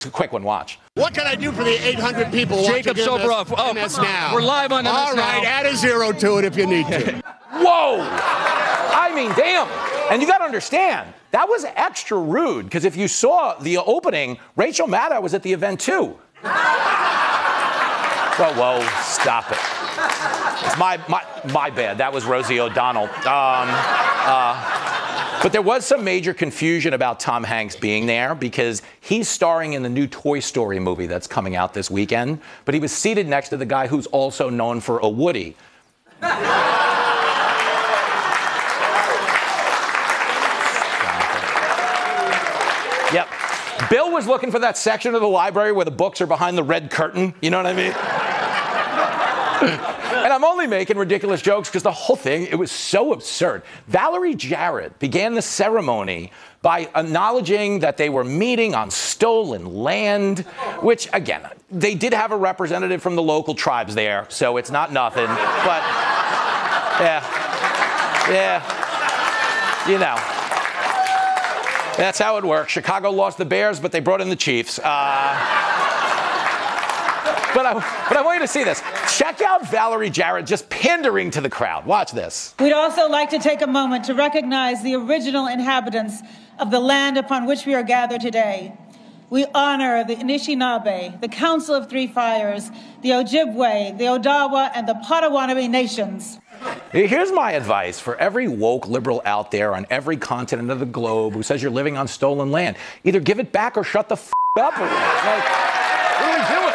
It's a quick one, watch. What can I do for the 800 people Jacob watching Soboroff. Oh, MS Now? We're live on MS All Now. right, add a 0 to it if you need to. Whoa! I mean, damn. And you got to understand, that was extra rude, because if you saw the opening, Rachel Maddow was at the event, too. Whoa, stop it. It's my bad. That was Rosie O'Donnell. But there was some major confusion about Tom Hanks being there because he's starring in the new Toy Story movie that's coming out this weekend. But he was seated next to the guy who's also known for a Woody. Yep. Bill was looking for that section of the library where the books are behind the red curtain. You know what I mean? And I'm only making ridiculous jokes because the whole thing, it was so absurd. Valerie Jarrett began the ceremony by acknowledging that they were meeting on stolen land, which, again, they did have a representative from the local tribes there, so it's not nothing. But, yeah, you know. That's how it works. Chicago lost the Bears, but they brought in the Chiefs. But I want you to see this. Check out Valerie Jarrett just pandering to the crowd. Watch this. We'd also like to take a moment to recognize the original inhabitants of the land upon which we are gathered today. We honor the Anishinaabe, the Council of Three Fires, the Ojibwe, the Odawa, and the Potawatomi nations. Here's my advice for every woke liberal out there on every continent of the globe who says you're living on stolen land. Either give it back or shut the f*** up. Like, what are we doing?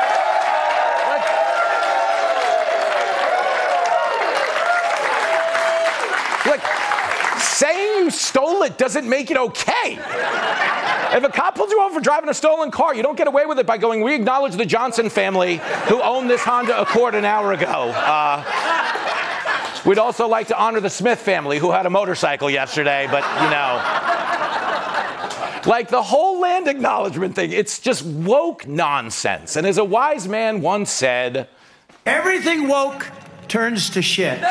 Like, saying you stole it doesn't make it okay. If a cop pulls you over for driving a stolen car, you don't get away with it by going, we acknowledge the Johnson family who owned this Honda Accord an hour ago. We'd also like to honor the Smith family who had a motorcycle yesterday, but, you know. Like the whole land acknowledgement thing, it's just woke nonsense. And as a wise man once said, everything woke turns to shit.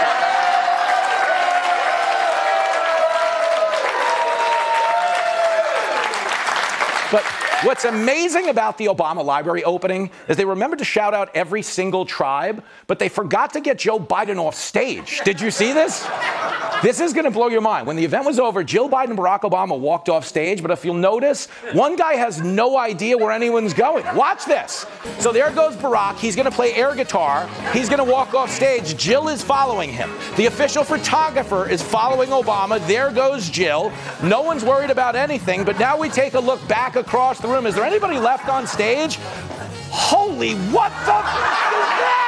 But what's amazing about the Obama Library opening is they remembered to shout out every single tribe, but they forgot to get Joe Biden off stage. Did you see this? This is going to blow your mind. When the event was over, Jill Biden and Barack Obama walked off stage, but if you'll notice, one guy has no idea where anyone's going. Watch this. So there goes Barack. He's going to play air guitar. He's going to walk off stage. Jill is following him. The official photographer is following Obama. There goes Jill. No one's worried about anything, but now we take a look back across the room. Is there anybody left on stage? Holy, what the f*** is that?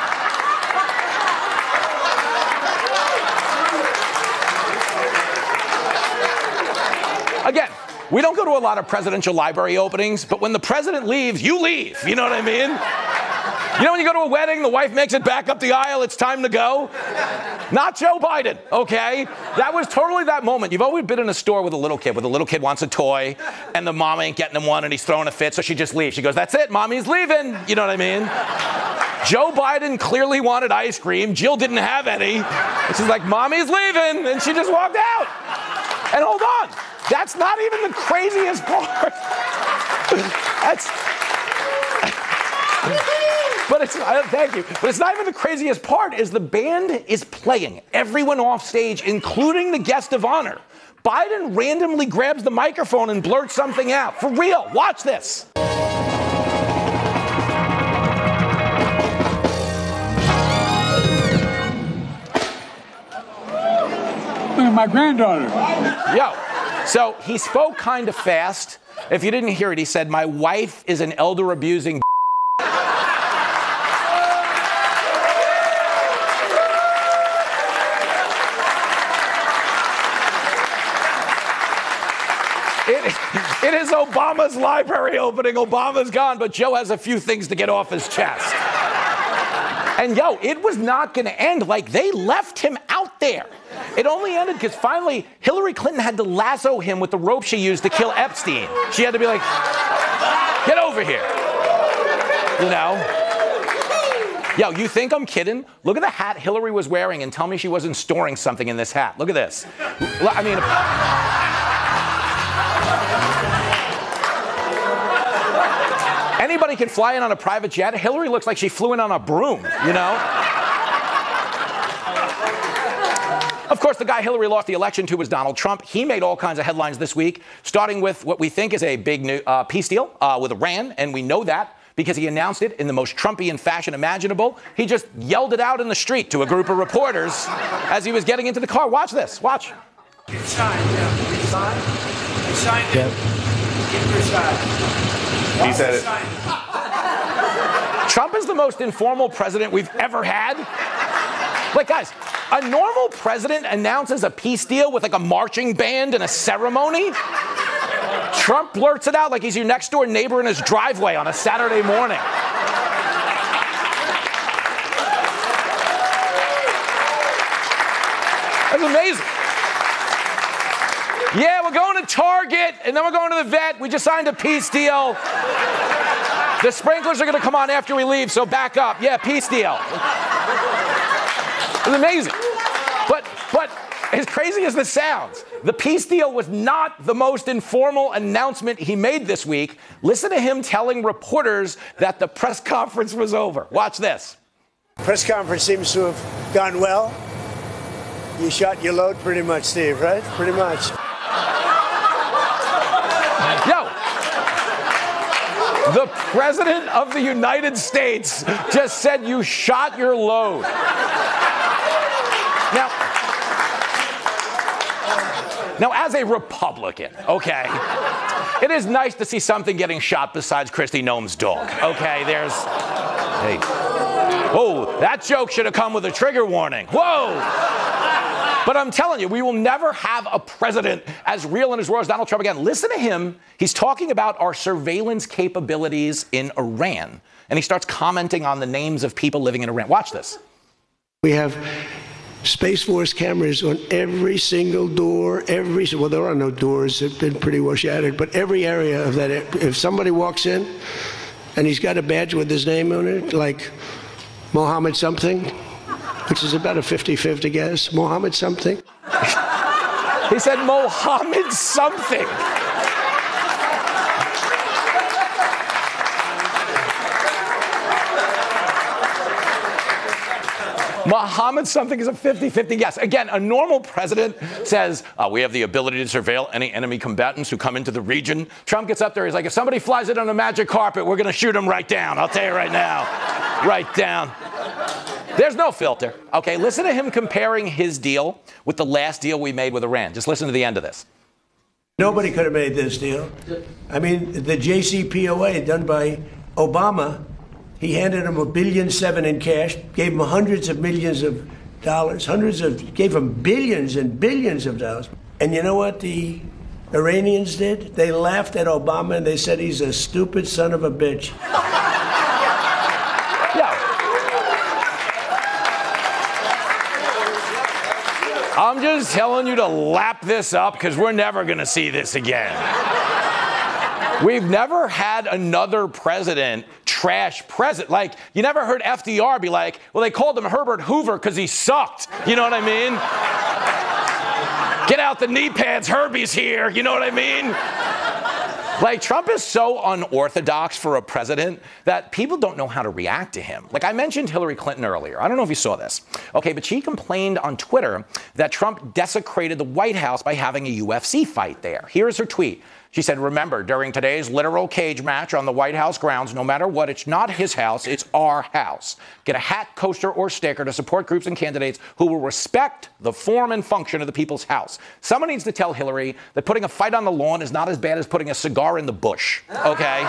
Again, we don't go to a lot of presidential library openings, but when the president leaves, you leave. You know what I mean? You know when you go to a wedding, the wife makes it back up the aisle, it's time to go? Not Joe Biden, okay? That was totally that moment. You've always been in a store with a little kid, where the little kid wants a toy, and the mom ain't getting him one, and he's throwing a fit, so she just leaves. She goes, that's it, mommy's leaving. You know what I mean? Joe Biden clearly wanted ice cream. Jill didn't have any. And she's like, mommy's leaving, and she just walked out. And hold on. That's not even the craziest part. Thank you. But it's not even the craziest part is the band is playing. Everyone off stage, including the guest of honor. Biden randomly grabs the microphone and blurts something out. For real. Watch this. My granddaughter. Yo. So he spoke kind of fast. If you didn't hear it, he said, my wife is an elder-abusing It is Obama's library opening. Obama's gone, but Joe has a few things to get off his chest. And yo, it was not going to end. Like, they left him out there. It only ended because finally Hillary Clinton had to lasso him with the rope she used to kill Epstein. She had to be like, get over here. You know? Yo, you think I'm kidding? Look at the hat Hillary was wearing and tell me she wasn't storing something in this hat. Look at this. I mean... Anybody can fly in on a private jet. Hillary looks like she flew in on a broom, you know? Of course, the guy Hillary lost the election to was Donald Trump. He made all kinds of headlines this week, starting with what we think is a big new, peace deal with Iran, and we know that because he announced it in the most Trumpian fashion imaginable. He just yelled it out in the street to a group of reporters as he was getting into the car. Watch this. Watch. It's signed, yeah. It's signed. I signed it. Get your side. He said it. Trump is the most informal president we've ever had. Like, guys, a normal president announces a peace deal with like a marching band and a ceremony. Trump blurts it out like he's your next door neighbor in his driveway on a Saturday morning. That's amazing. Yeah, we're going to Target, and then we're going to the vet. We just signed a peace deal. The sprinklers are going to come on after we leave, so back up. Yeah, peace deal. It's amazing. But as crazy as this sounds, the peace deal was not the most informal announcement he made this week. Listen to him telling reporters that the press conference was over. Watch this. Press conference seems to have gone well. You shot your load pretty much, Steve, right? Pretty much. Yo, the President of the United States just said you shot your load. Now, as a Republican, okay, it is nice to see something getting shot besides Kristi Noem's dog. Okay, hey. Oh, that joke should have come with a trigger warning. Whoa! But I'm telling you, we will never have a president as real and as raw as Donald Trump again. Listen to him. He's talking about our surveillance capabilities in Iran. And he starts commenting on the names of people living in Iran. Watch this. We have Space Force cameras on every single door, well, there are no doors, they've been pretty well shattered, but every area of that, if somebody walks in and he's got a badge with his name on it, like Mohammed something, which is about a 50-50 guess, Mohammed something. He said Mohammed something. Mohammed something is a 50-50 guess. Again, a normal president says, we have the ability to surveil any enemy combatants who come into the region. Trump gets up there, he's like, if somebody flies it on a magic carpet, we're going to shoot him right down. I'll tell you right now. Right down. There's no filter. Okay, listen to him comparing his deal with the last deal we made with Iran. Just listen to the end of this. Nobody could have made this deal. I mean, the JCPOA done by Obama, he handed him $1.7 billion in cash, gave him hundreds of millions of dollars, gave him billions and billions of dollars. And you know what the Iranians did? They laughed at Obama and they said he's a stupid son of a bitch. I'm just telling you to lap this up because we're never going to see this again. We've never had another president trash president. Like, you never heard FDR be like, well, they called him Herbert Hoover because he sucked. You know what I mean? Get out the knee pads, Herbie's here. You know what I mean? Like, Trump is so unorthodox for a president that people don't know how to react to him. Like, I mentioned Hillary Clinton earlier. I don't know if you saw this. Okay, but she complained on Twitter that Trump desecrated the White House by having a UFC fight there. Here's her tweet. She said, remember, during today's literal cage match on the White House grounds, no matter what, it's not his house, it's our house. Get a hat, coaster, or sticker to support groups and candidates who will respect the form and function of the people's house. Someone needs to tell Hillary that putting a fight on the lawn is not as bad as putting a cigar in the bush, okay?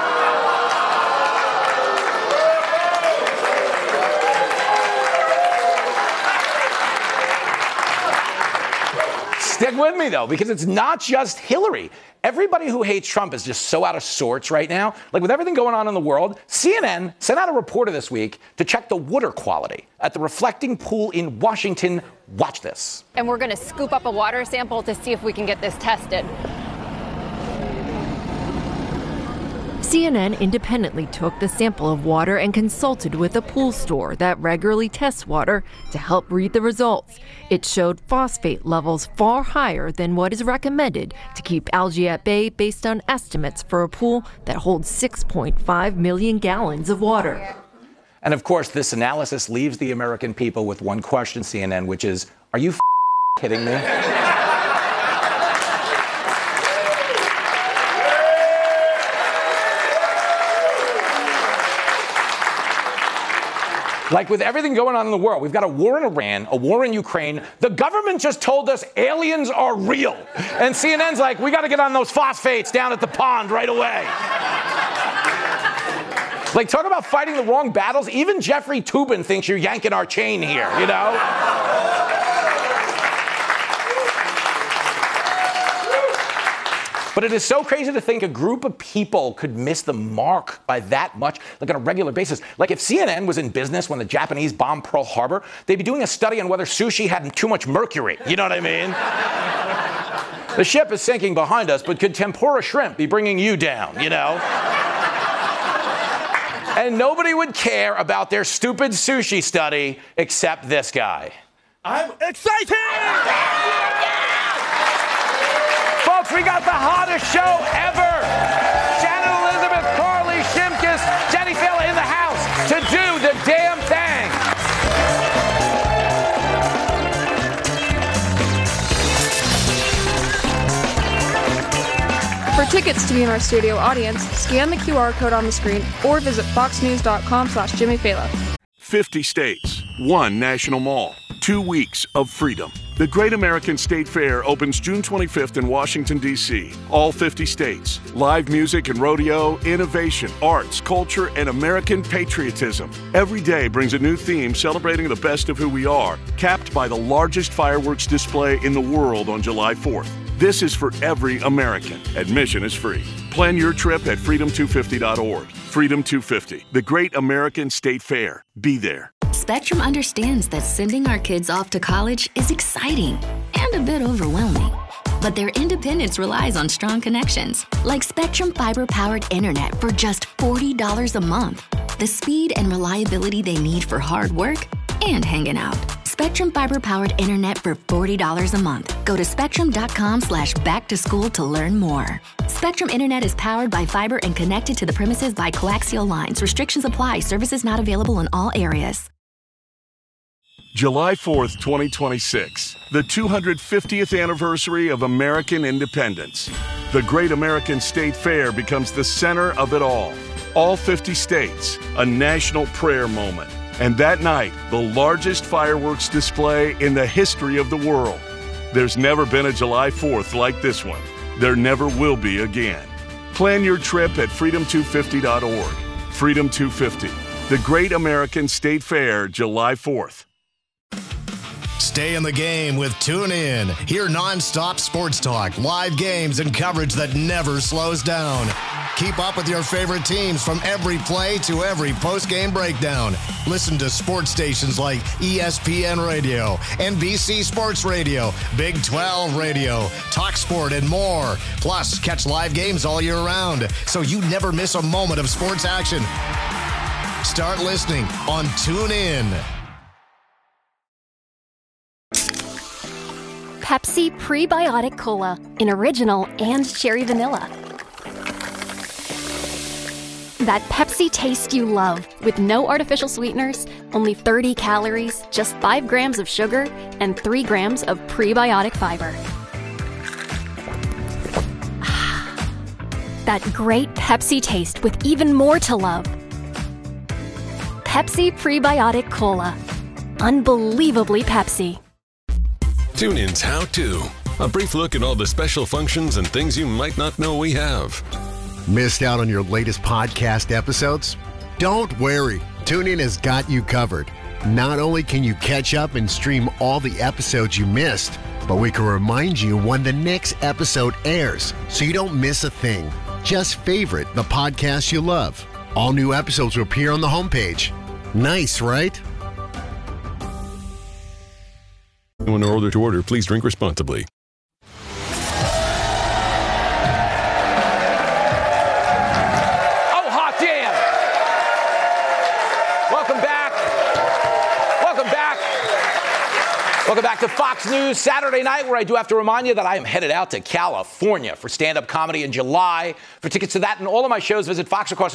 Stick with me, though, because it's not just Hillary. Everybody who hates Trump is just so out of sorts right now. Like, with everything going on in the world, CNN sent out a reporter this week to check the water quality at the reflecting pool in Washington. Watch this. And we're going to scoop up a water sample to see if we can get this tested. CNN independently took the sample of water and consulted with a pool store that regularly tests water to help read the results. It showed phosphate levels far higher than what is recommended to keep algae at bay based on estimates for a pool that holds 6.5 million gallons of water. And of course, this analysis leaves the American people with one question, CNN, which is, are you kidding me? Like with everything going on in the world, we've got a war in Iran, a war in Ukraine. The government just told us aliens are real. And CNN's like, we got to get on those phosphates down at the pond right away. Like, talk about fighting the wrong battles. Even Jeffrey Toobin thinks you're yanking our chain here, you know? But it is so crazy to think a group of people could miss the mark by that much, like on a regular basis. Like if CNN was in business when the Japanese bombed Pearl Harbor, they'd be doing a study on whether sushi had too much mercury. You know what I mean? The ship is sinking behind us, but could tempura shrimp be bringing you down, you know? And nobody would care about their stupid sushi study except this guy. I'm excited! Folks, we got the hottest show ever. Shannon Elizabeth, Carly Shimkus, Jenny Fella in the house to do the damn thing. For tickets to be in our studio audience, scan the QR code on the screen or visit foxnews.com/JimmyFallon. 50 states, 1 national mall, 2 weeks of freedom. The Great American State Fair opens June 25th in Washington, D.C. All 50 states. Live music and rodeo, innovation, arts, culture, and American patriotism. Every day brings a new theme celebrating the best of who we are, capped by the largest fireworks display in the world on July 4th. This is for every American. Admission is free. Plan your trip at freedom250.org. Freedom 250, the Great American State Fair. Be there. Spectrum understands that sending our kids off to college is exciting and a bit overwhelming. But their independence relies on strong connections, like Spectrum fiber-powered internet for just $40 a month. The speed and reliability they need for hard work and hanging out. Spectrum fiber-powered internet for $40 a month. Go to spectrum.com/back-to-school to learn more. Spectrum internet is powered by fiber and connected to the premises by coaxial lines. Restrictions apply. Services not available in all areas. July 4th, 2026, the 250th anniversary of American independence. The Great American State Fair becomes the center of it all. All 50 states, a national prayer moment. And that night, the largest fireworks display in the history of the world. There's never been a July 4th like this one. There never will be again. Plan your trip at freedom250.org. Freedom 250, the Great American State Fair, July 4th. Stay in the game with TuneIn. Hear nonstop sports talk, live games, and coverage that never slows down. Keep up with your favorite teams from every play to every post-game breakdown. Listen to sports stations like ESPN Radio, NBC Sports Radio, Big 12 Radio, Talk Sport, and more. Plus, catch live games all year round, so you never miss a moment of sports action. Start listening on TuneIn. Pepsi Prebiotic Cola in original and cherry vanilla. That Pepsi taste you love with no artificial sweeteners, only 30 calories, just 5 grams of sugar, and 3 grams of prebiotic fiber. That great Pepsi taste with even more to love. Pepsi Prebiotic Cola. Unbelievably Pepsi. TuneIn's How To. A brief look at all the special functions and things you might not know we have. Missed out on your latest podcast episodes? Don't worry. TuneIn has got you covered. Not only can you catch up and stream all the episodes you missed, but we can remind you when the next episode airs so you don't miss a thing. Just favorite the podcast you love. All new episodes will appear on the homepage. Nice, right? When order to order, please drink responsibly. Welcome back to Fox News Saturday night, where I do have to remind you that I am headed out to California for stand-up comedy in July. For tickets to that and all of my shows, visit Fox Across